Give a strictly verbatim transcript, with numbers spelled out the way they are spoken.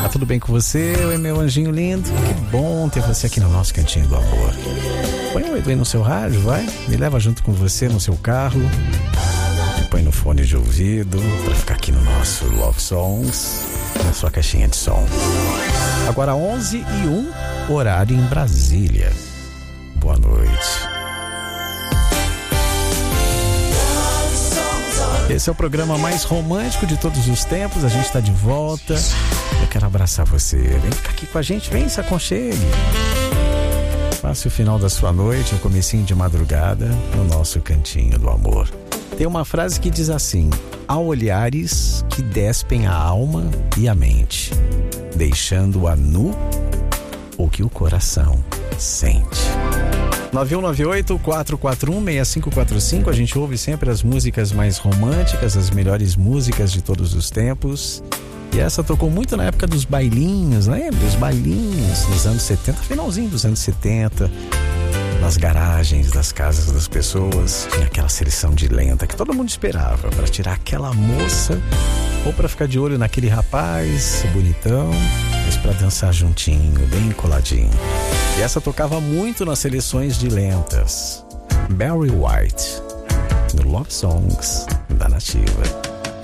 Tá tudo bem com você, oi, meu anjinho lindo? Que bom ter você aqui no nosso Cantinho do Amor. Põe o Edu aí no seu rádio, vai. Me leva junto com você no seu carro. Me põe no fone de ouvido pra ficar aqui no nosso Love Songs, na sua caixinha de som. Agora onze e um, horário em Brasília. Boa noite. Esse é o programa mais romântico de todos os tempos. A gente está de volta. Eu quero abraçar você. Vem ficar aqui com a gente, vem, se aconchegue. Passe o final da sua noite, o comecinho de madrugada, no nosso Cantinho do Amor. Tem uma frase que diz assim: há olhares que despem a alma e a mente, deixando-a nu o que o coração sente. nove um nove oito, quatro quatro um, seis cinco quatro cinco. A gente ouve sempre as músicas mais românticas, as melhores músicas de todos os tempos. E essa tocou muito na época dos bailinhos, lembra? Os bailinhos dos anos setenta, finalzinho dos anos setenta. Nas garagens das casas das pessoas tinha aquela seleção de lenta que todo mundo esperava para tirar aquela moça ou para ficar de olho naquele rapaz bonitão, mas para dançar juntinho, bem coladinho. E essa tocava muito nas seleções de lentas. Barry White, no Love Songs da Nativa.